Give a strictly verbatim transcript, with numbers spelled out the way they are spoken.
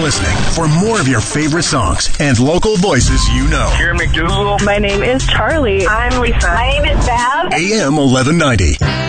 listening for more of your favorite songs and local voices you know. Karen McDougal. My name is Charlie. I'm Lisa. My name is Bev. A M eleven ninety.